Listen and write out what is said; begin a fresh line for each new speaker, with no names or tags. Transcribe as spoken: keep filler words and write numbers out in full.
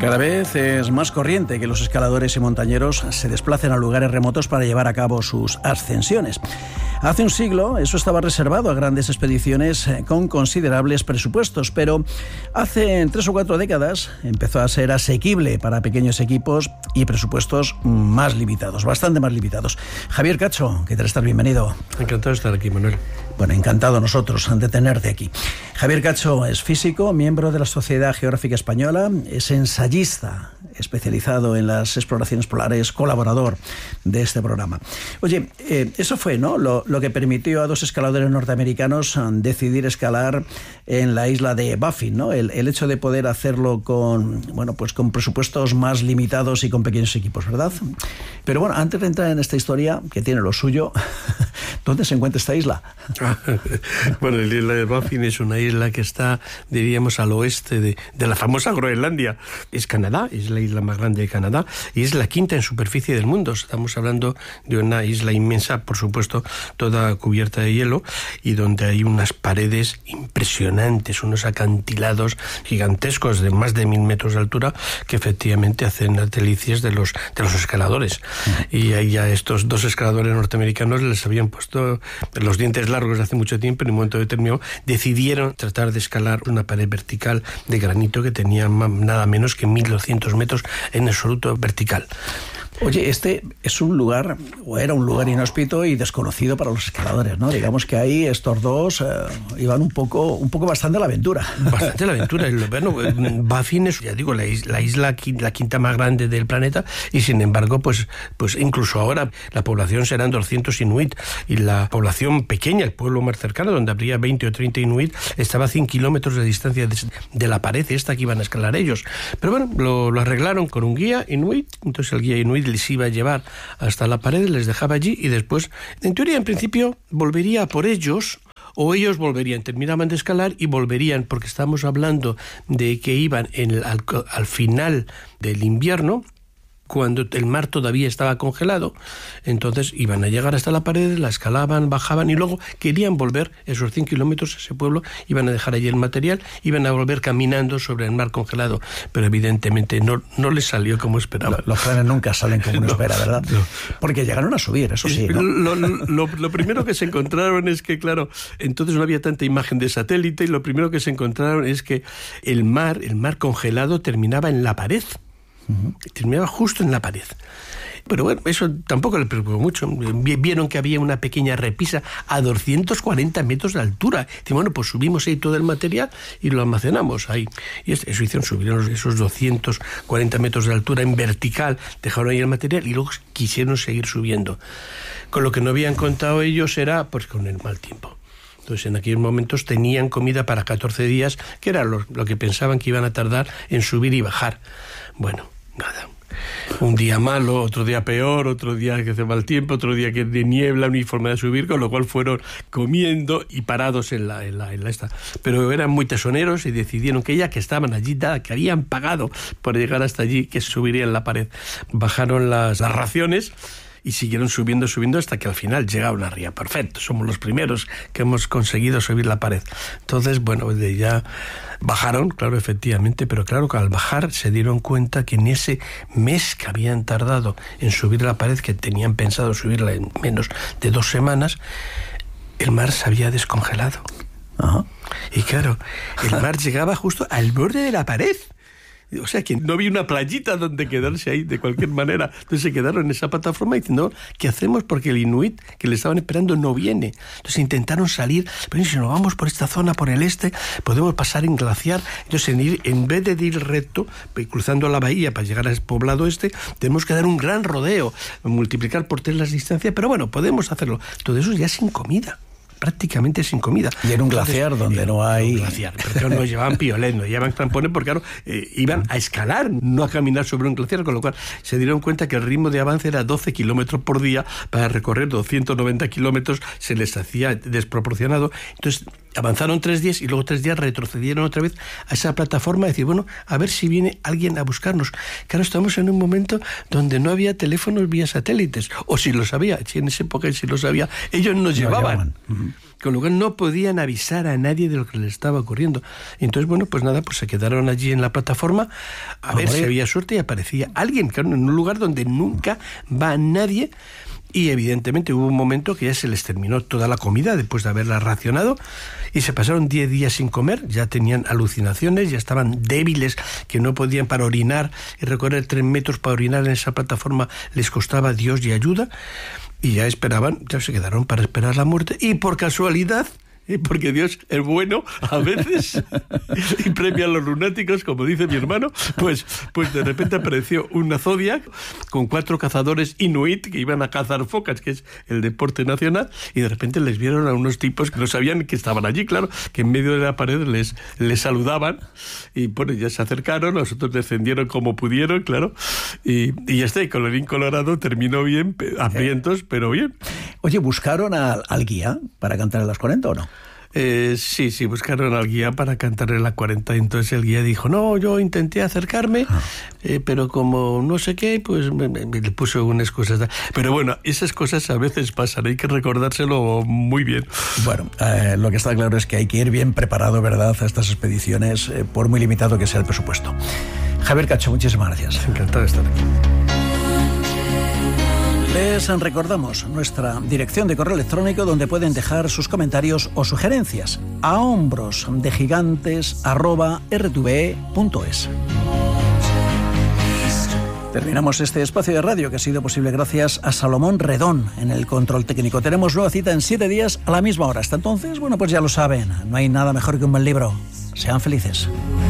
Cada vez es más corriente que los escaladores y montañeros se desplacen a lugares remotos para llevar a cabo sus ascensiones. Hace un siglo eso estaba reservado a grandes expediciones con considerables presupuestos, pero hace tres o cuatro décadas empezó a ser asequible para pequeños equipos y presupuestos más limitados, bastante más limitados. Javier Cacho, ¿qué tal estás? Bienvenido.
Encantado de estar aquí, Manuel.
Bueno, encantado nosotros de tenerte aquí. Javier Cacho es físico, miembro de la Sociedad Geográfica Española, es ensayista especializado en las exploraciones polares, colaborador de este programa. Oye, eh, eso fue, ¿no?, lo, lo que permitió a dos escaladores norteamericanos decidir escalar en la isla de Baffin, ¿no? El, el hecho de poder hacerlo con, bueno, pues con presupuestos más limitados y con pequeños equipos, ¿verdad? Pero bueno, antes de entrar en esta historia, que tiene lo suyo, ¿dónde se encuentra esta isla?
Bueno, la isla de Baffin es una isla que está, diríamos, al oeste de, de la famosa Groenlandia. Es Canadá, es la isla más grande de Canadá y es la quinta en superficie del mundo. Estamos hablando de una isla inmensa, por supuesto, toda cubierta de hielo y donde hay unas paredes impresionantes, unos acantilados gigantescos de más de mil metros de altura que efectivamente hacen las delicias de los, de los escaladores. Uh-huh. Y ahí a estos dos escaladores norteamericanos les habían puesto los dientes largos de hace mucho tiempo y en un momento determinado decidieron tratar de escalar una pared vertical de granito que tenía nada menos que mil doscientos metros en absoluto vertical.
Oye, este es un lugar, o era un lugar inhóspito y desconocido para los escaladores, ¿no? Digamos que ahí estos dos eh, iban un poco, un poco bastante a la aventura.
Bastante a la aventura. Bueno, Baffin es, ya digo, la isla, la isla la quinta más grande del planeta y sin embargo, pues, pues incluso ahora la población serán doscientos inuit y la población pequeña, el pueblo más cercano, donde habría veinte o treinta inuit, estaba a cien kilómetros de distancia de, de la pared esta que iban a escalar ellos. Pero bueno, lo, lo arreglaron con un guía inuit, entonces el guía inuit les iba a llevar hasta la pared, les dejaba allí y después, en teoría, en principio, volvería por ellos o ellos volverían, terminaban de escalar y volverían, porque estamos hablando de que iban en el, al, al final del invierno, cuando el mar todavía estaba congelado, entonces iban a llegar hasta la pared, la escalaban, bajaban y luego querían volver esos cien kilómetros a ese pueblo, iban a dejar allí el material, iban a volver caminando sobre el mar congelado, pero evidentemente no, no les salió como esperaban.
Los planes nunca salen como uno
no,
espera, ¿verdad? No. Porque llegaron a subir, eso sí, ¿no?
Lo, lo, lo primero que se encontraron es que, claro, entonces no había tanta imagen de satélite y lo primero que se encontraron es que el mar, el mar congelado terminaba en la pared. Uh-huh. Terminaba justo en la pared. Pero bueno, eso tampoco le preocupó mucho. Vieron que había una pequeña repisa a doscientos cuarenta metros de altura. Y bueno, pues subimos ahí todo el material y lo almacenamos ahí. Y eso hicieron, subieron esos doscientos cuarenta metros de altura en vertical, dejaron ahí el material y luego quisieron seguir subiendo. Con lo que no habían contado ellos era pues con el mal tiempo. Entonces, en aquellos momentos tenían comida para catorce días, que era lo, lo que pensaban que iban a tardar en subir y bajar. Bueno, nada. Un día malo, otro día peor, otro día que hace mal tiempo, otro día que de niebla, no hay forma de subir, con lo cual fueron comiendo y parados en la, en la, en la esta. Pero eran muy tesoneros y decidieron que ya que estaban allí, que habían pagado por llegar hasta allí, que subirían la pared. Bajaron las, las raciones y siguieron subiendo, subiendo hasta que al final llegaron arriba. Perfecto, somos los primeros que hemos conseguido subir la pared. Entonces, bueno, de ya bajaron, claro, efectivamente, pero claro que al bajar se dieron cuenta que en ese mes que habían tardado en subir la pared, que tenían pensado subirla en menos de dos semanas, el mar se había descongelado. Ajá. Y claro, el mar llegaba justo al borde de la pared. O sea que no había una playita donde quedarse ahí de cualquier manera. Entonces se quedaron en esa plataforma diciendo, ¿qué hacemos? Porque el inuit que le estaban esperando no viene. Entonces intentaron salir, pero si nos vamos por esta zona, por el este, podemos pasar en glaciar. Entonces en, ir, en vez de ir recto, cruzando la bahía para llegar al poblado este, tenemos que dar un gran rodeo, multiplicar por tres las distancias, pero bueno, podemos hacerlo. Todo eso ya sin comida. Prácticamente sin comida.
Y en un glaciar Entonces, donde no hay...
Un glaciar, pero claro, no llevaban piolet, no llevaban crampones porque claro, eh, iban a escalar, no a caminar sobre un glaciar, con lo cual se dieron cuenta que el ritmo de avance era doce kilómetros por día. Para recorrer doscientos noventa kilómetros se les hacía desproporcionado. Entonces avanzaron tres días y luego tres días retrocedieron otra vez a esa plataforma y decir, bueno, a ver si viene alguien a buscarnos. Claro, estamos en un momento donde no había teléfonos vía satélites, o si los había, si en esa época si los había, ellos nos llevaban.
Uh-huh.
Con lo cual no podían avisar a nadie de lo que les estaba ocurriendo. Entonces, bueno, pues nada, pues se quedaron allí en la plataforma a, a ver morir. Si había suerte y aparecía alguien, claro, en un lugar donde nunca va nadie. Y evidentemente hubo un momento que ya se les terminó toda la comida después de haberla racionado y se pasaron diez días sin comer, ya tenían alucinaciones, ya estaban débiles, que no podían para orinar, y recorrer tres metros para orinar en esa plataforma les costaba Dios y ayuda, y ya esperaban, ya se quedaron para esperar la muerte, y por casualidad, porque Dios es bueno a veces y premia a los lunáticos, como dice mi hermano, pues, pues de repente apareció una Zodiac con cuatro cazadores inuit que iban a cazar focas, que es el deporte nacional, y de repente les vieron a unos tipos que no sabían que estaban allí, claro, que en medio de la pared les, les saludaban, y bueno, ya se acercaron, nosotros descendieron como pudieron, claro, y, y ya está, y colorín colorado terminó bien, hambrientos, pero bien.
Oye, ¿buscaron al, al guía para cantar a las cuarenta o no?
Eh, sí, sí, buscaron al guía para cantar en la cuarenta, entonces el guía dijo, no, yo intenté acercarme, ah. eh, pero como no sé qué, pues me, me, me le puso unas cosas. Pero bueno, esas cosas a veces pasan, hay que recordárselo muy bien.
Bueno, eh, lo que está claro es que hay que ir bien preparado, ¿verdad?, a estas expediciones, eh, por muy limitado que sea el presupuesto. Javier Cacho, muchísimas gracias.
Encantado de estar aquí.
Les recordamos nuestra dirección de correo electrónico donde pueden dejar sus comentarios o sugerencias a hombros de gigantes arroba r t v e punto es. Terminamos este espacio de radio que ha sido posible gracias a Salomón Redón en el control técnico. Tenemos nueva cita en siete días a la misma hora. Hasta entonces, bueno, pues ya lo saben, no hay nada mejor que un buen libro. Sean felices.